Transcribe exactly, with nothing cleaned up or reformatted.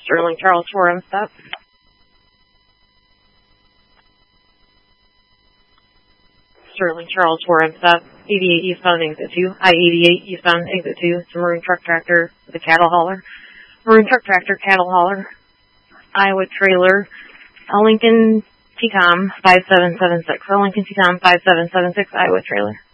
Sterling Charles four M stop. Sterling Charles four M stop. eighty-eight eastbound exit two. I eighty-eight eastbound exit two. It's a marine truck tractor with a cattle hauler. Marine truck tractor, cattle hauler. Iowa trailer. A Lincoln T COM five seven seven six. A Lincoln T COM five seven seven six. Iowa trailer.